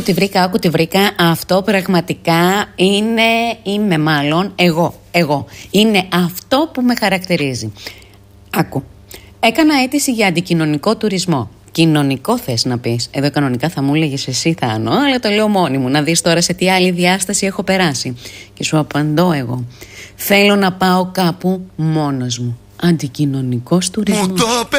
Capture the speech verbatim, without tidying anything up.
τη βρήκα, άκου τη βρήκα. Αυτό πραγματικά είναι, είμαι μάλλον εγώ, εγώ. Είναι αυτό που με χαρακτηρίζει. Άκου. Έκανα αίτηση για αντικοινωνικό τουρισμό. Κοινωνικό θες να πεις. Εδώ κανονικά θα μου έλεγες εσύ Θάνο, αλλά το λέω μόνη μου. Να δεις τώρα σε τι άλλη διάσταση έχω περάσει. Και σου απαντώ εγώ. Θέλω να πάω κάπου μόνος μου. Αντικοινωνικός τουρισμός.